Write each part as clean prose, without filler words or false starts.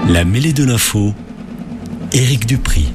La mêlée de l'info, Éric Dupry.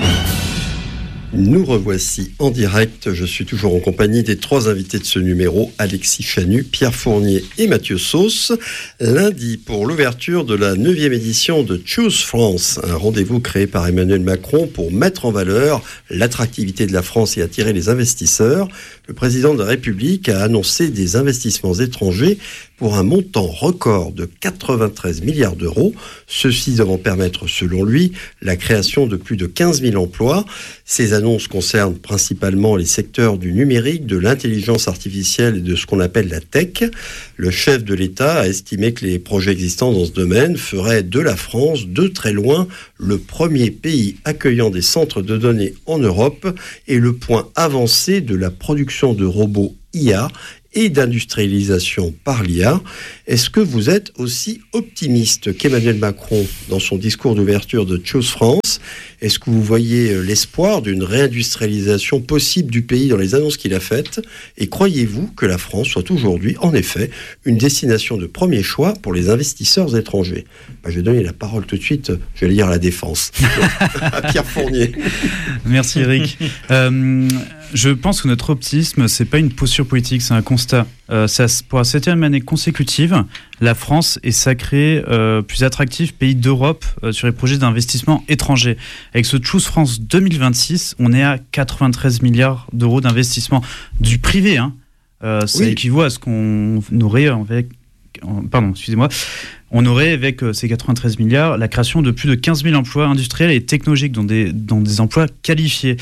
Nous revoici en direct. Je suis toujours en compagnie des trois invités de ce numéro, Alexis Chanu, Pierre Fournier et Mathieu Sauce. Lundi, pour l'ouverture de la 9e édition de Choose France, un rendez-vous créé par Emmanuel Macron pour mettre en valeur l'attractivité de la France et attirer les investisseurs. Le président de la République a annoncé des investissements étrangers pour un montant record de 93 milliards d'euros. Ceux-ci devant permettre, selon lui, la création de plus de 15 000 emplois. Ces annonces concernent principalement les secteurs du numérique, de l'intelligence artificielle et de ce qu'on appelle la tech. Le chef de l'État a estimé que les projets existants dans ce domaine feraient de la France, de très loin, le premier pays accueillant des centres de données en Europe et le point avancé de la production de robots IA et d'industrialisation par l'IA. Est-ce que vous êtes aussi optimiste qu'Emmanuel Macron dans son discours d'ouverture de Choose France? Est-ce que vous voyez l'espoir d'une réindustrialisation possible du pays dans les annonces qu'il a faites? Et croyez-vous que la France soit aujourd'hui, en effet, une destination de premier choix pour les investisseurs étrangers? Je vais donner la parole tout de suite, je vais lire la défense, à Pierre Fournier. Merci Eric. Je pense que notre optimisme, c'est pas une posture politique, c'est un constat. Pour la 7e année consécutive, la France est sacrée plus attractif pays d'Europe sur les projets d'investissement étrangers. Avec ce Choose France 2026, on est à 93 milliards d'euros d'investissement du privé. Ça équivaut à ce qu'on aurait avec... On aurait, avec ces 93 milliards, la création de plus de 15 000 emplois industriels et technologiques dans des emplois qualifiés.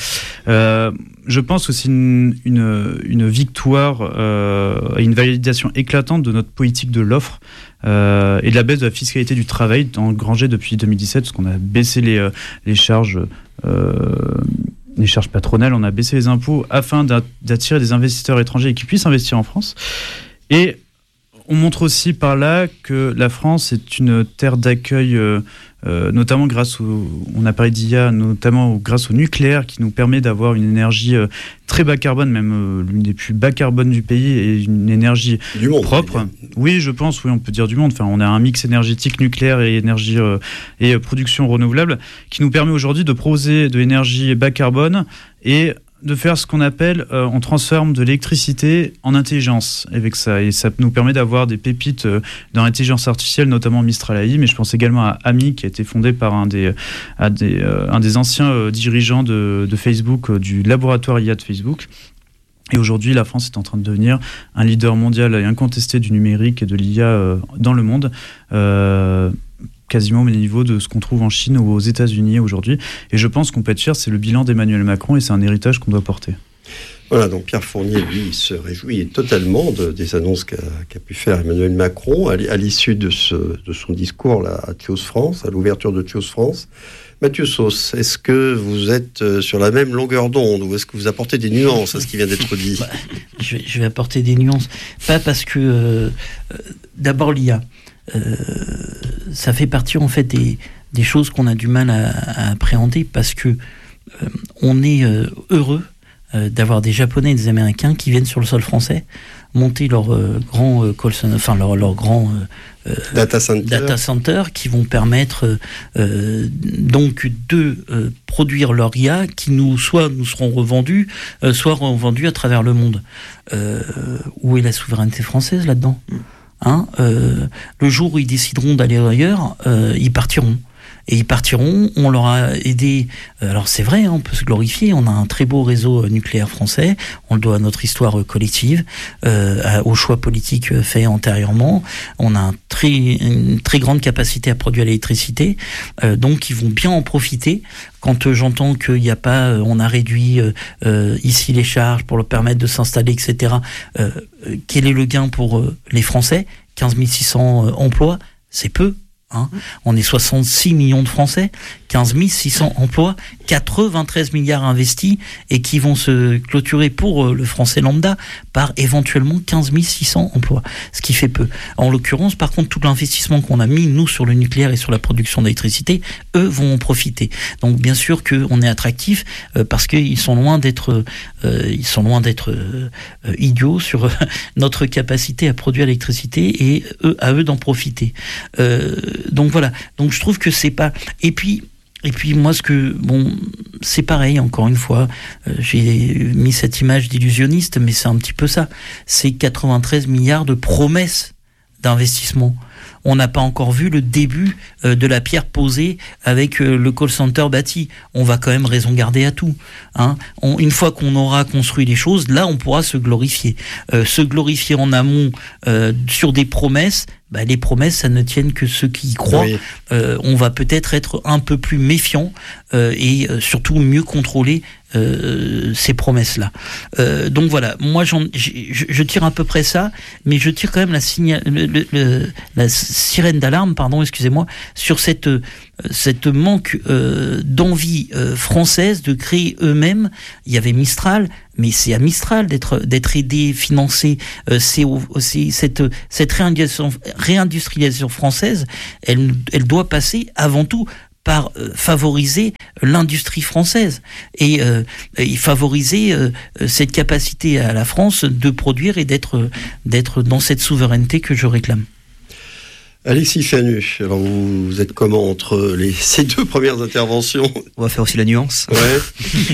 Je pense que c'est une victoire et une validation éclatante de notre politique de l'offre et de la baisse de la fiscalité du travail engrangée depuis 2017, parce qu'on a baissé les charges patronales, on a baissé les impôts afin d'attirer des investisseurs étrangers qui puissent investir en France. Et on montre aussi par là que la France est une terre d'accueil, notamment on a parlé d'IA, notamment grâce au nucléaire qui nous permet d'avoir une énergie très bas carbone, même l'une des plus bas carbone du pays, et une énergie propre. Oui, je pense, on peut dire du monde. Enfin, on a un mix énergétique nucléaire et énergie et production renouvelable qui nous permet aujourd'hui de proposer de l'énergie bas carbone et de faire ce qu'on appelle, on transforme de l'électricité en intelligence avec ça. Et ça nous permet d'avoir des pépites dans l'intelligence artificielle, notamment Mistral AI, mais je pense également à Ami, qui a été fondé par un des anciens dirigeants de Facebook, du laboratoire IA de Facebook. Et aujourd'hui, la France est en train de devenir un leader mondial et incontesté du numérique et de l'IA dans le monde. Quasiment au niveau de ce qu'on trouve en Chine ou aux États-Unis aujourd'hui. Et je pense qu'on peut être fier, c'est le bilan d'Emmanuel Macron et c'est un héritage qu'on doit porter. Voilà, donc Pierre Fournier, lui, se réjouit totalement des annonces qu'a pu faire Emmanuel Macron à l'issue de son discours là, à Choose France, à l'ouverture de Choose France. Mathieu Sauce, est-ce que vous êtes sur la même longueur d'onde ou est-ce que vous apportez des nuances à ce qui vient d'être dit? Je vais apporter des nuances. Pas parce que... d'abord l'IA. Ça fait partie en fait des choses qu'on a du mal à appréhender parce que on est heureux d'avoir des Japonais et des Américains qui viennent sur le sol français monter leur grand leur grand data center qui vont permettre donc de produire leur IA qui soit nous seront revendus, soit revendus à travers le monde. Où est la souveraineté française là-dedans ? Le jour où ils décideront d'aller ailleurs, ils partiront. Et ils partiront, on leur a aidé. Alors c'est vrai, on peut se glorifier, on a un très beau réseau nucléaire français, on le doit à notre histoire collective, aux choix politiques faits antérieurement. On a une très grande capacité à produire l'électricité, donc ils vont bien en profiter. Quand j'entends qu'il n'y a pas, on a réduit ici les charges pour leur permettre de s'installer, etc. Quel est le gain pour les Français ? 15 600 emplois, c'est peu. On est 66 millions de Français, 15 600 emplois, 93 milliards investis et qui vont se clôturer pour le français lambda par éventuellement 15 600 emplois, ce qui fait peu. En l'occurrence, par contre, tout l'investissement qu'on a mis, nous, sur le nucléaire et sur la production d'électricité, eux vont en profiter. Donc, bien sûr qu'on est attractif parce qu'ils sont loin d'être idiots sur notre capacité à produire l'électricité et à eux d'en profiter. donc voilà. Donc je trouve que c'est pas. Et puis moi, c'est pareil, encore une fois, j'ai mis cette image d'illusionniste, mais c'est un petit peu ça. C'est 93 milliards de promesses d'investissement. On n'a pas encore vu le début de la pierre posée avec le call center bâti. On va quand même raison garder à tout. Hein. Une fois qu'on aura construit les choses, là, on pourra se glorifier. Se glorifier en amont sur des promesses, les promesses, ça ne tienne que ceux qui y croient. Oui. On va peut-être être un peu plus méfiant et surtout mieux contrôler ces promesses-là. Donc voilà, moi je tire à peu près ça, mais je tire quand même la sirène d'alarme, excusez-moi, sur cette manque d'envie française de créer eux-mêmes. Il y avait Mistral, mais c'est à Mistral d'être aidé, financé. C'est cette réindustrialisation française, elle doit passer avant tout par favoriser l'industrie française et favoriser cette capacité à la France de produire et d'être dans cette souveraineté que je réclame. Alexis Chanu, alors vous êtes comment entre ces deux premières interventions? On va faire aussi la nuance. Ouais.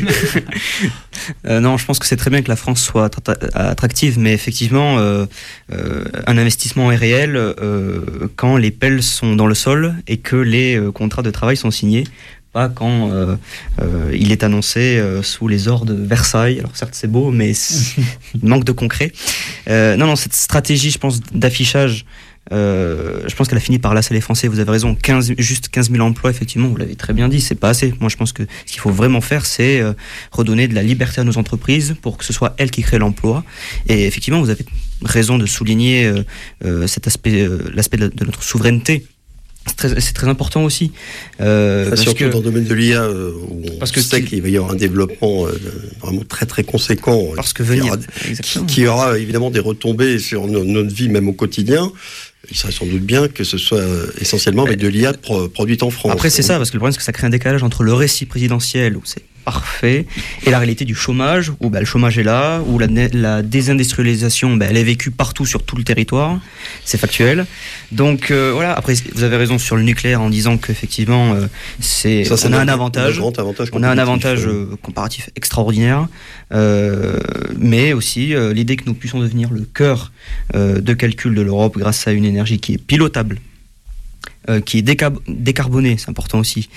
Non, je pense que c'est très bien que la France soit attractive, mais effectivement, un investissement est réel quand les pelles sont dans le sol et que les contrats de travail sont signés. Pas quand il est annoncé sous les ors de Versailles. Alors certes c'est beau, mais il manque de concret. Non, cette stratégie, je pense, d'affichage, je pense qu'elle a fini par lasser les Français. Vous avez raison, juste 15 000 emplois, effectivement, vous l'avez très bien dit, c'est pas assez. Moi je pense que ce qu'il faut vraiment faire, c'est redonner de la liberté à nos entreprises pour que ce soit elles qui créent l'emploi. Et effectivement, vous avez raison de souligner l'aspect de notre souveraineté. C'est très important aussi. Surtout dans le domaine de l'IA, où on sait qu'il va y avoir un développement vraiment très très conséquent, qui aura évidemment des retombées sur notre vie même au quotidien. Il serait sans doute bien que ce soit essentiellement avec de l'IA produite en France. Après c'est ça, parce que le problème c'est que ça crée un décalage entre le récit présidentiel où c'est parfait et la réalité du chômage, où le chômage est là, où la désindustrialisation elle est vécue partout sur tout le territoire, c'est factuel. Donc voilà, après vous avez raison sur le nucléaire en disant qu'effectivement on a un avantage comparatif extraordinaire, mais aussi l'idée que nous puissions devenir le cœur de calcul de l'Europe grâce à une énergie qui est pilotable, qui est décarbonée, c'est important aussi,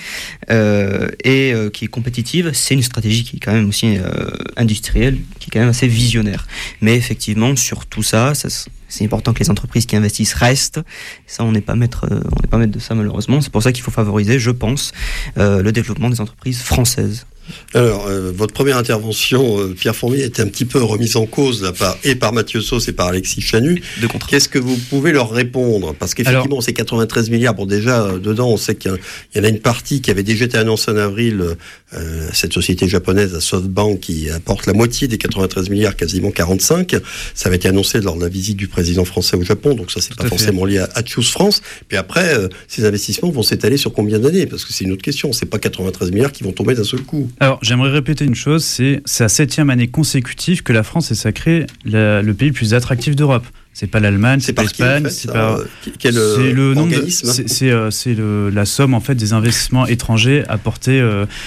et qui est compétitive, c'est une stratégie qui est quand même aussi industrielle, qui est quand même assez visionnaire. Mais effectivement, sur tout ça, c'est important que les entreprises qui investissent restent. Ça, on n'est pas maître de ça malheureusement. C'est pour ça qu'il faut favoriser, je pense, le développement des entreprises françaises. Alors, votre première intervention, Pierre Fournier, était un petit peu remise en cause là, par Mathieu Sauce et par Alexis Chanu. Qu'est-ce que vous pouvez leur répondre? Parce qu'effectivement, c'est 93 milliards. Bon, déjà, dedans, on sait qu'il y en a une partie qui avait déjà été annoncée en avril, cette société japonaise, la SoftBank, qui apporte la moitié des 93 milliards, quasiment 45. Ça avait été annoncé lors de la visite du président français au Japon, donc ça, c'est pas forcément lié à Choose France. Puis après, ces investissements vont s'étaler sur combien d'années? Parce que c'est une autre question. C'est pas 93 milliards qui vont tomber d'un seul coup. Alors, j'aimerais répéter une chose, c'est la 7e année consécutive que la France est sacrée le pays le plus attractif d'Europe. C'est pas l'Allemagne, c'est pas l'Espagne, c'est le nombre c'est la somme en fait des investissements étrangers apportés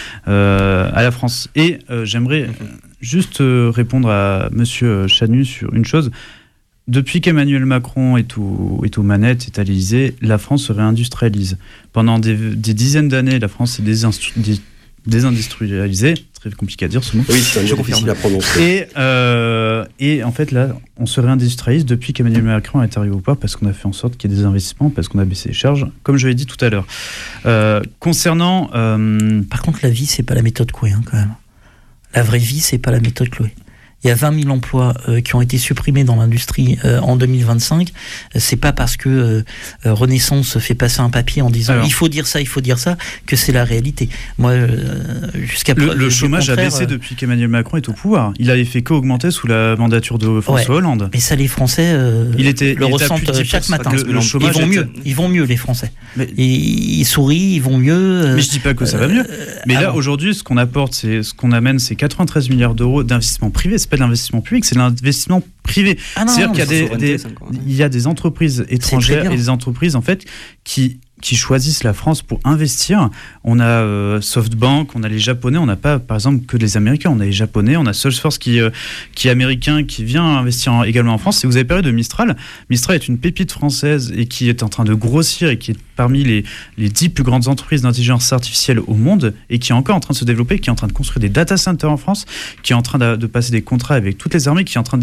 à la France. Et j'aimerais juste répondre à Monsieur Chanu sur une chose. Depuis qu'Emmanuel Macron est aux manettes, est à l'Élysée, la France se réindustrialise. Pendant des dizaines d'années, la France s'est désindustrialisée. Très compliqué à dire ce mot. Oui, c'est difficile à prononcer. Et en fait, là, on se réindustrialise depuis qu'Emmanuel Macron est arrivé au pouvoir parce qu'on a fait en sorte qu'il y ait des investissements, parce qu'on a baissé les charges, comme je l'ai dit tout à l'heure. Concernant... Par contre, la vie, c'est pas la méthode Coué, quand même. La vraie vie, c'est pas la méthode Chloé. Il y a 20 000 emplois qui ont été supprimés dans l'industrie en 2025. C'est pas parce que Renaissance fait passer un papier en disant il faut dire ça que c'est la réalité. Moi, jusqu'à le chômage a baissé depuis qu'Emmanuel Macron est au pouvoir. Il avait fait qu'augmenter sous la mandature de François Hollande. Mais ça, les Français le ressentent chaque matin. Ils vont mieux, les Français. Ils sourient, ils vont mieux. Mais je dis pas que ça va mieux. Mais là, aujourd'hui, ce qu'on amène, c'est 93 milliards d'euros d'investissement privé. C'est pas de l'investissement public, c'est de l'investissement privé. C'est-à-dire qu'il y a des entreprises étrangères et des entreprises en fait qui qui choisissent la France pour investir. On a SoftBank, on a les Japonais, on n'a pas par exemple que les Américains, on a les Japonais, on a Salesforce qui est américain, qui vient investir également en France. Et vous avez parlé de Mistral. Mistral est une pépite française et qui est en train de grossir et qui est parmi les 10 plus grandes entreprises d'intelligence artificielle au monde et qui est encore en train de se développer, qui est en train de construire des data centers en France, qui est en train de passer des contrats avec toutes les armées, qui est en train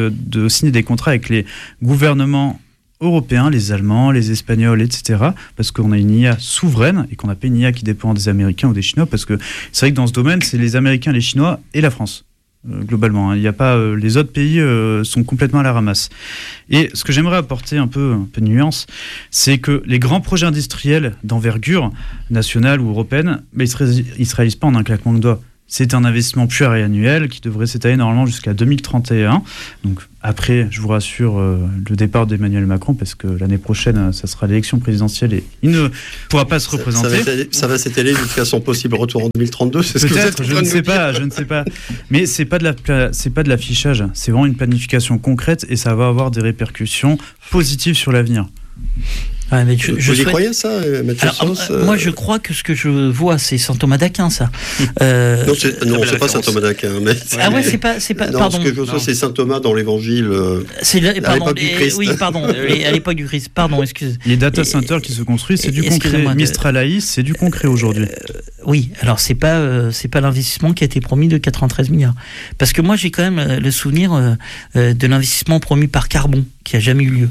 de signer des contrats avec les gouvernements européens, les Allemands, les Espagnols, etc. Parce qu'on a une IA souveraine et qu'on n'a pas une IA qui dépend des Américains ou des Chinois, parce que c'est vrai que dans ce domaine, c'est les Américains, les Chinois et la France. Globalement, il n'y a pas les autres pays sont complètement à la ramasse. Et ce que j'aimerais apporter un peu de nuance, c'est que les grands projets industriels d'envergure nationale ou européenne, ils se réalisent pas en un claquement de doigts. C'est un investissement pluriannuel qui devrait s'étaler normalement jusqu'à 2031. Donc après, je vous rassure, le départ d'Emmanuel Macron, parce que l'année prochaine, ça sera l'élection présidentielle et il ne pourra pas se représenter. Ça va s'étaler jusqu'à son possible retour en 2032, c'est ce que vous êtes en train de nous dire. Je ne sais pas. Mais c'est pas de l'affichage, c'est vraiment une planification concrète et ça va avoir des répercussions positives sur l'avenir. Ouais, mais vous y croyez ça, Mathieu Sauce Moi, je crois que ce que je vois, c'est Saint Thomas d'Aquin, ça. Non, c'est pas Saint Thomas d'Aquin. Mais ah ouais, c'est pas. Non, pardon. Ce que je vois, c'est Saint Thomas dans l'Évangile. C'est à l'époque du Christ. Oui, pardon. À l'époque du Christ. Pardon, excusez. Les data centers qui se construisent, c'est du concret. Mistral AI, c'est du concret aujourd'hui. Oui, alors c'est pas l'investissement qui a été promis de 93 milliards. Parce que moi, j'ai quand même le souvenir de l'investissement promis par Carbon, qui a jamais eu lieu,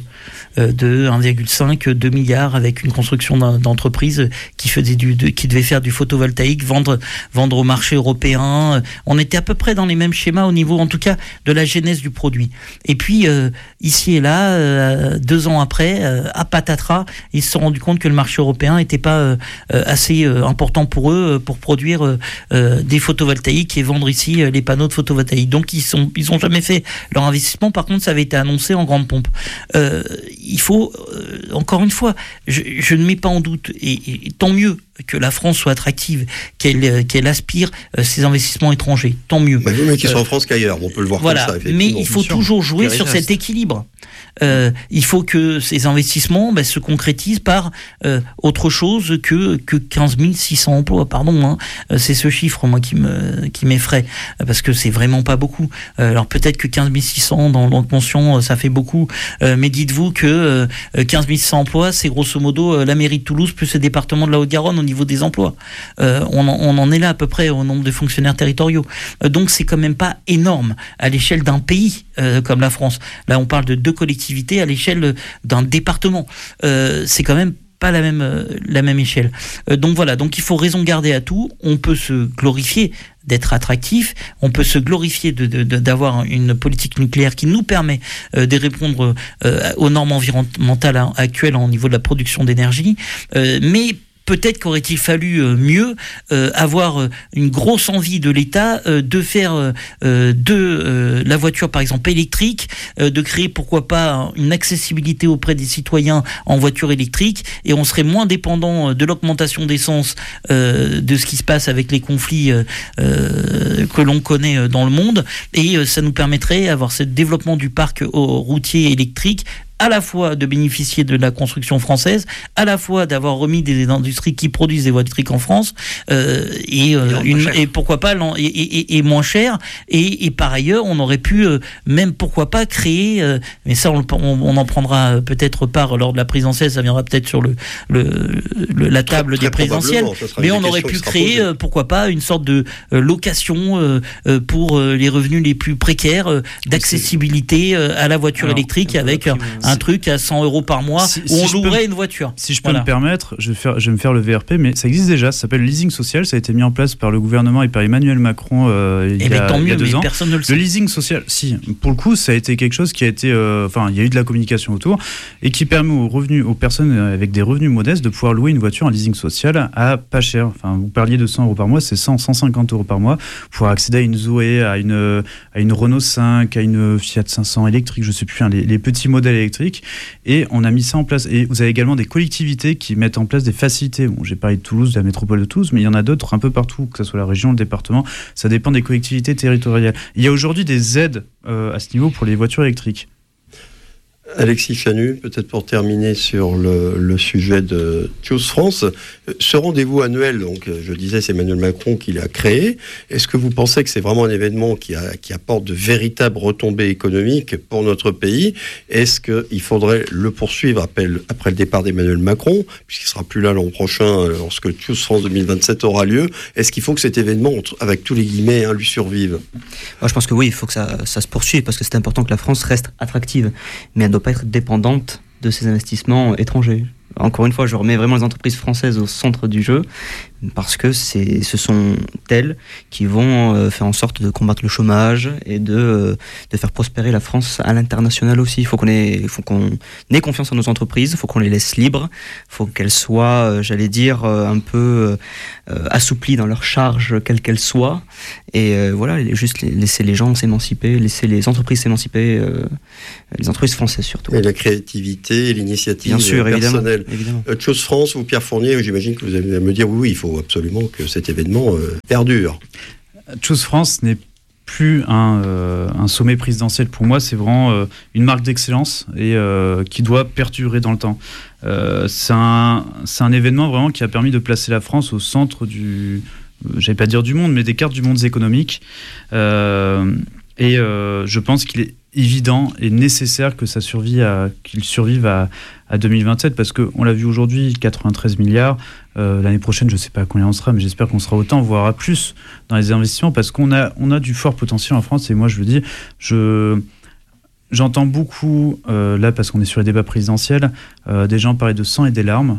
de 1,5, 2 milliards avec une construction d'entreprise qui devait faire du photovoltaïque, vendre au marché européen. On était à peu près dans les mêmes schémas au niveau, en tout cas, de la genèse du produit. Et puis, ici et là, 2 ans après, à patatras, ils se sont rendus compte que le marché européen n'était pas assez important pour eux pour produire des photovoltaïques et vendre ici les panneaux de photovoltaïque. Donc, ils ont jamais fait leur investissement. Par contre, ça avait été annoncé en grande pompe. Il faut, encore une fois, je ne mets pas en doute, et tant mieux que la France soit attractive, qu'elle aspire ces investissements étrangers, tant mieux. Mais qu'ils soient en France qu'ailleurs, on peut le voir voilà, comme ça. Mais il faut toujours jouer sur cet équilibre. Il faut que ces investissements se concrétisent par autre chose que 15 600 emplois. Pardon, c'est ce chiffre moi qui m'effraie, parce que c'est vraiment pas beaucoup. Alors peut-être que 15 600 dans l'entention ça fait beaucoup, mais dites-vous que 15 600 emplois, c'est grosso modo la mairie de Toulouse plus le département de la Haute-Garonne au niveau des emplois. On en est là à peu près au nombre de fonctionnaires territoriaux. Donc c'est quand même pas énorme à l'échelle d'un pays comme la France. Là on parle de 2 collectivités à l'échelle d'un département. C'est quand même pas la même échelle. Donc voilà, donc il faut raison garder à tout. On peut se glorifier d'être attractif, on peut se glorifier d'avoir une politique nucléaire qui nous permet de répondre aux normes environnementales actuelles au niveau de la production d'énergie, mais peut-être qu'aurait-il fallu mieux avoir une grosse envie de l'État de faire de la voiture, par exemple, électrique, de créer, pourquoi pas, une accessibilité auprès des citoyens en voiture électrique, et on serait moins dépendant de l'augmentation d'essence, de ce qui se passe avec les conflits que l'on connaît dans le monde, et ça nous permettrait d'avoir ce développement du parc routier électrique, à la fois de bénéficier de la construction française, à la fois d'avoir remis des industries qui produisent des voitures électriques en France, et pourquoi pas et moins cher, et par ailleurs on aurait pu même pourquoi pas créer, mais ça on en prendra peut-être part lors de la présidentielle, ça viendra peut-être sur la table des présidentielles, mais on aurait pu créer pourquoi pas une sorte de location pour les revenus les plus précaires, d'accessibilité à la voiture électrique, avec un truc à 100 € par mois où on louerait une voiture. Si je peux me permettre, je vais me faire le VRP, mais ça existe déjà, ça s'appelle le leasing social, ça a été mis en place par le gouvernement et par Emmanuel Macron il y a 2 ans. Personne ne le sait. Le leasing social, si, pour le coup, ça a été quelque chose qui a été, il y a eu de la communication autour, et qui permet aux personnes avec des revenus modestes de pouvoir louer une voiture en leasing social à pas cher. Enfin, vous parliez de 100 € par mois, c'est 150 € par mois, pour accéder à une Zoé, à une Renault 5, à une Fiat 500 électrique, je sais plus, les petits modèles électriques. Et on a mis ça en place. Et vous avez également des collectivités qui mettent en place des facilités. Bon, j'ai parlé de Toulouse, de la métropole de Toulouse, mais il y en a d'autres un peu partout, que ce soit la région, le département. Ça dépend des collectivités territoriales. Il y a aujourd'hui des aides à ce niveau pour les voitures électriques. Alexis Chanu, peut-être pour terminer sur le sujet de Choose France, ce rendez-vous annuel, donc je disais c'est Emmanuel Macron qui l'a créé, est-ce que vous pensez que c'est vraiment un événement qui apporte de véritables retombées économiques pour notre pays? Est-ce qu'il faudrait le poursuivre après le départ d'Emmanuel Macron, puisqu'il ne sera plus là l'an prochain lorsque Choose France 2027 aura lieu? Est-ce qu'il faut que cet événement, avec tous les guillemets, lui survive? Moi, je pense que oui, il faut que ça se poursuive, parce que c'est important que la France reste attractive, mais elle ne doit pas être dépendante de ces investissements étrangers. Encore une fois, je remets vraiment les entreprises françaises au centre du jeu, parce que ce sont elles qui vont faire en sorte de combattre le chômage et de faire prospérer la France à l'international aussi. Il faut qu'on ait confiance en nos entreprises, il faut qu'on les laisse libres, il faut qu'elles soient, un peu assouplies dans leurs charges, quelles qu'elles soient, et voilà, juste laisser les gens s'émanciper, laisser les entreprises s'émanciper, les entreprises françaises surtout. Et la créativité et l'initiative bien sûr, personnelle. Évidemment. Choose France, vous Pierre Fournier, j'imagine que vous allez me dire oui, il faut absolument que cet événement perdure. Choose France n'est plus un sommet présidentiel pour moi, c'est vraiment une marque d'excellence et qui doit perdurer dans le temps. C'est un événement vraiment qui a permis de placer la France au centre j'allais pas dire du monde, mais des cartes du monde économique. Et je pense qu'il est évident et nécessaire que qu'il survive à 2027, parce qu'on l'a vu aujourd'hui, 93 milliards. L'année prochaine, je ne sais pas combien on sera, mais j'espère qu'on sera autant, voire à plus dans les investissements, parce qu'on a du fort potentiel en France. Et moi, je le dis, j'entends beaucoup, là, parce qu'on est sur les débats présidentiels, des gens parler de sang et de larmes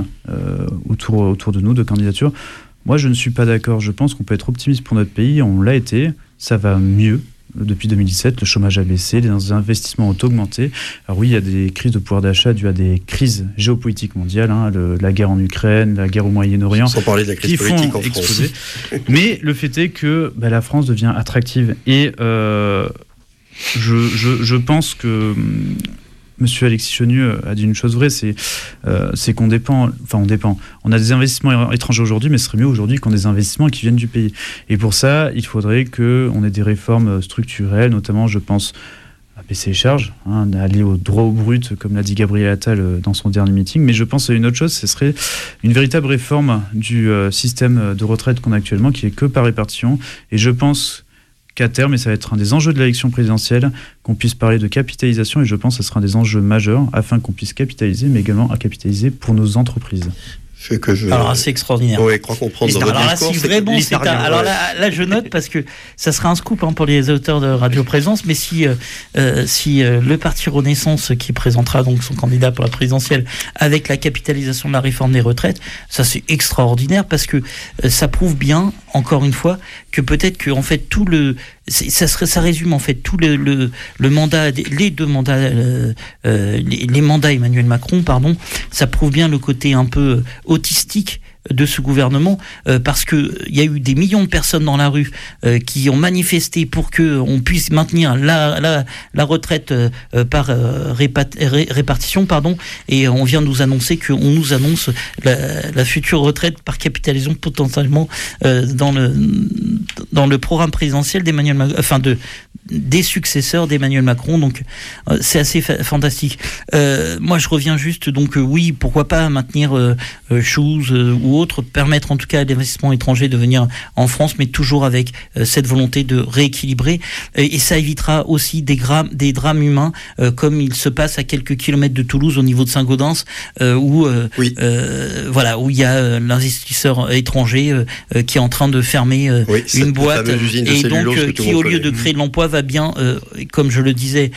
autour de nous, de candidatures. Moi, je ne suis pas d'accord. Je pense qu'on peut être optimiste pour notre pays. On l'a été. Ça va mieux. Depuis 2017, le chômage a baissé, les investissements ont augmenté. Alors oui, il y a des crises de pouvoir d'achat dues à des crises géopolitiques mondiales, la guerre en Ukraine, la guerre au Moyen-Orient, sans parler de la crise politique en France. Mais le fait est que la France devient attractive. Et je pense que Monsieur Alexis Chenu a dit une chose vraie, c'est qu'on dépend. On a des investissements étrangers aujourd'hui, mais ce serait mieux aujourd'hui qu'on ait des investissements qui viennent du pays. Et pour ça, il faudrait qu'on ait des réformes structurelles, notamment, je pense, à baisser les charges, aller au droit au brut, comme l'a dit Gabriel Attal dans son dernier meeting. Mais je pense à une autre chose, ce serait une véritable réforme du système de retraite qu'on a actuellement, qui est que par répartition. Et je pense qu'à terme, et ça va être un des enjeux de l'élection présidentielle, qu'on puisse parler de capitalisation, et je pense que ce sera un des enjeux majeurs, afin qu'on puisse capitaliser, mais également à capitaliser pour nos entreprises. Alors, c'est extraordinaire. Oui, je crois comprendre dans votre discours. Si vraiment alors là, je note, parce que ça sera un scoop pour les auteurs de Radio Présence, mais si le parti Renaissance, qui présentera donc son candidat pour la présidentielle, avec la capitalisation de la réforme des retraites, ça c'est extraordinaire, parce que ça prouve bien, encore une fois, que peut-être que en fait ça résume en fait tout le mandat, les deux mandats, les mandats Emmanuel Macron, ça prouve bien le côté un peu autistique de ce gouvernement, parce que il y a eu des millions de personnes dans la rue qui ont manifesté pour que on puisse maintenir la retraite par répartition, et on vient nous annoncer qu'on nous annonce la future retraite par capitalisation potentiellement dans le programme présidentiel d'Emmanuel Macron, des successeurs d'Emmanuel Macron. Donc c'est assez fantastique. Moi je reviens juste, donc oui, pourquoi pas maintenir Choose ou autre, permettre en tout cas à l'investissement étranger de venir en France, mais toujours avec cette volonté de rééquilibrer, et ça évitera aussi des drames humains, comme il se passe à quelques kilomètres de Toulouse, au niveau de Saint-Gaudens, où il y a l'investisseur étranger qui est en train de fermer une boîte, et donc qui, au lieu de créer de l'emploi, va bien, comme je le disais,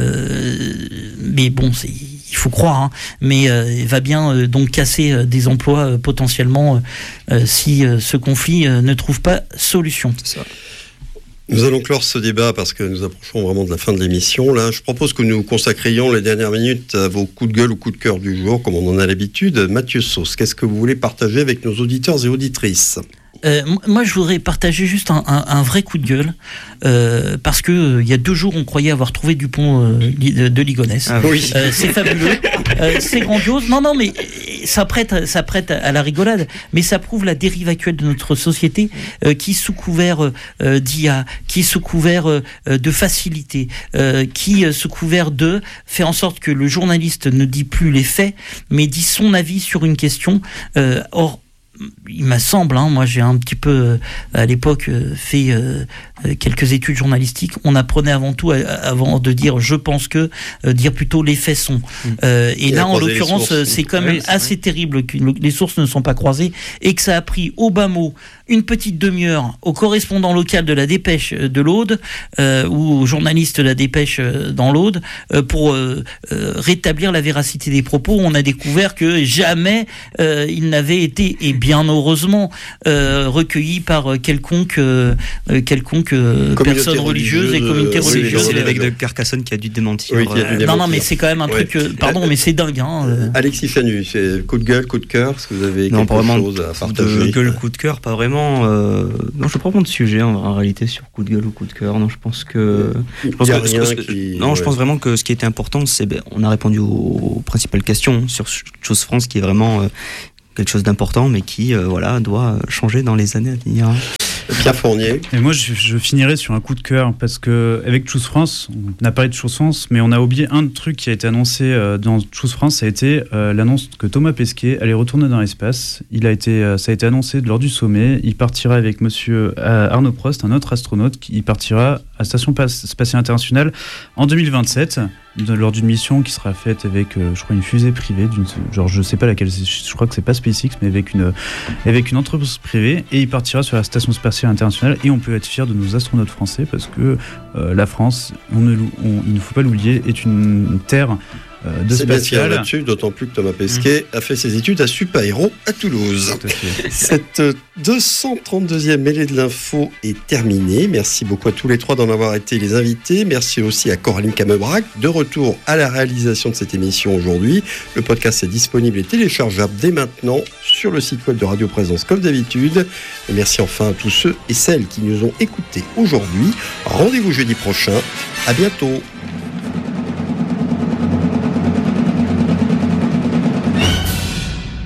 mais bon, il faut croire, mais va bien donc casser des emplois potentiellement si ce conflit ne trouve pas solution. C'est ça. Nous allons clore ce débat parce que nous approchons vraiment de la fin de l'émission. Là, je propose que nous consacrions les dernières minutes à vos coups de gueule ou coups de cœur du jour, comme on en a l'habitude. Mathieu Sauce, qu'est-ce que vous voulez partager avec nos auditeurs et auditrices ? Moi, je voudrais partager juste un vrai coup de gueule, parce que il y a 2 jours, on croyait avoir trouvé Dupont de Ligonnès. Ah oui. C'est fabuleux, c'est grandiose. Non, mais ça prête à la rigolade, mais ça prouve la dérive actuelle de notre société, qui sous couvert d'IA, qui sous couvert de facilité, qui sous couvert de fait en sorte que le journaliste ne dit plus les faits, mais dit son avis sur une question. Or, il me semble, moi j'ai un petit peu à l'époque fait quelques études journalistiques, on apprenait avant tout, avant de dire je pense que, dire plutôt les faits sont. Et là en l'occurrence c'est quand même assez terrible que les sources ne sont pas croisées et que ça a pris au bas mot une petite demi-heure au correspondant local de la Dépêche de l'Aude ou au journaliste de la Dépêche dans l'Aude pour rétablir la véracité des propos. On a découvert que jamais il n'avait été, et bien heureusement, recueilli par quelconque personne religieuse et communauté religieuse. C'est l'évêque de Carcassonne qui a dû démentir. Oui, non, mais c'est quand même un truc. Pardon, mais c'est dingue. Alexis Chanu, c'est coup de gueule, coup de cœur, est-ce que vous avez quelque chose à partager? Coup de gueule, coup de cœur, pas vraiment. Non, je ne sais pas prendre de sujet en réalité sur coup de gueule ou coup de cœur. Non, je pense que. Je pense vraiment que ce qui était important, c'est on a répondu aux principales questions sur Chose France, qui est vraiment quelque chose d'important, mais qui doit changer dans les années à venir. Pierre Fournier. Et moi, je finirai sur un coup de cœur, parce que avec Choose France, on a parlé de Choose France, mais on a oublié un truc qui a été annoncé dans Choose France, ça a été l'annonce que Thomas Pesquet allait retourner dans l'espace. Ça a été annoncé lors du sommet. Il partira avec monsieur Arnaud Prost, un autre astronaute, qui partira à la Station Spatiale Internationale en 2027, lors d'une mission qui sera faite avec, je crois, une fusée privée, je sais pas laquelle, je crois que c'est pas SpaceX, mais avec une entreprise privée, et il partira sur la Station Spatiale Internationale, et on peut être fier de nos astronautes français, parce que la France, il ne faut pas l'oublier, est une terre de c'est spatial. Bien là-dessus, d'autant plus que Thomas Pesquet a fait ses études à Supaéro à Toulouse. Cette 232e mêlée de l'info est terminée. Merci beaucoup à tous les trois d'en avoir été les invités. Merci aussi à Coraline Camebrac, de retour à la réalisation de cette émission aujourd'hui. Le podcast est disponible et téléchargeable dès maintenant sur le site web de Radio Présence comme d'habitude. Et merci enfin à tous ceux et celles qui nous ont écoutés aujourd'hui. Rendez-vous jeudi prochain. À bientôt.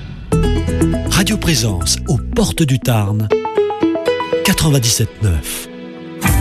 Radio Présence aux portes du Tarn, 97.9.